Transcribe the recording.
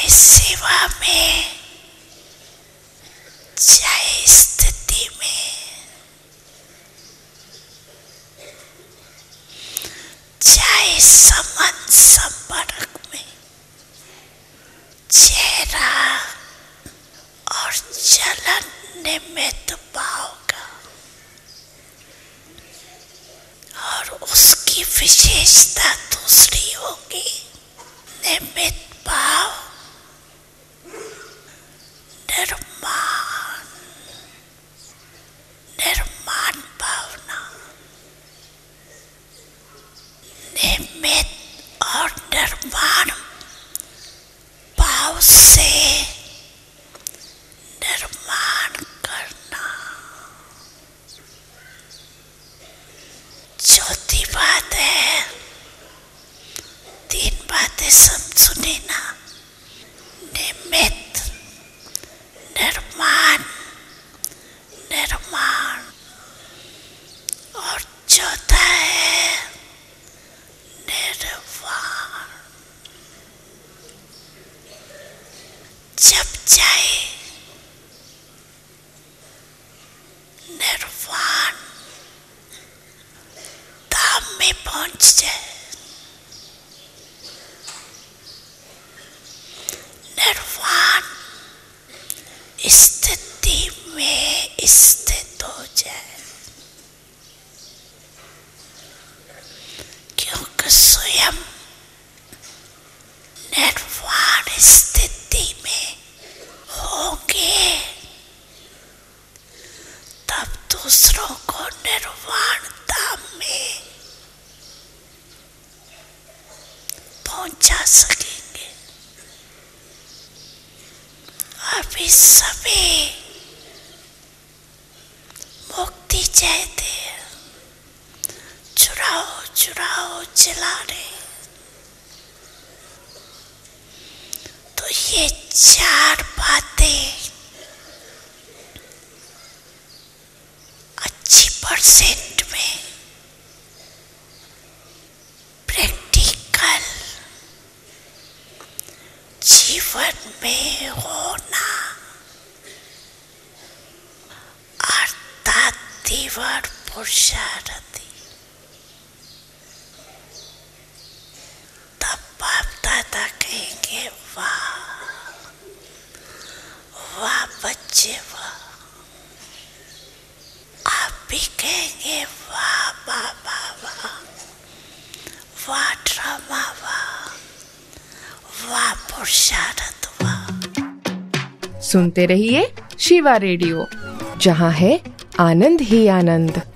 चाहे सेवा में, चाहे स्थिति में, चाहे संबंध संपर्क में, चेहरा और चलन निमित्त भाव का और उसकी विशेषता दूसरी होगी। निमित्त भाव निर्माण, निर्माण भावना, निमित्त और निर्माण भाव से निर्माण करना। चौथी बात है, तीन बातें सुनी ना, निमित्त, निर्माण, निर्माण, और चौथा है निर्वाण। जब चाहे निर्वाण धाम में पहुंच जाए, निर्वाण स्थिति में स्थित हो जाए, क्योंकि स्वयं निर्वाण स्थिति में होंगे तब दूसरों को निर्वाण धाम में पहुंचा सकेंगे। अभी सभी मुक्ति चाहते हैं, चुराओ चुराओ चिल्ला रहे। तो ये चार बातें अच्छी परसेंट में प्रैक्टिकल जीवन में होना, अर्थात तीव्र पुरुषार्थी। तब बाप दादा कहेंगे वाह वाह बच्चे वाह। आप भी कहेंगे वाह बाबा वाह, वाह ड्रामा वाह, वाह पुरुषार्थ वाह। सुनते रहिए शिवा रेडियो, जहाँ है आनंद ही आनंद।